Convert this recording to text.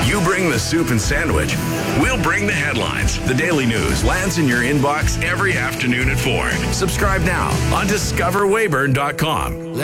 You bring the soup and sandwich. We'll bring the headlines. The Daily News lands in your inbox every afternoon at 4. Subscribe now on discoverwayburn.com.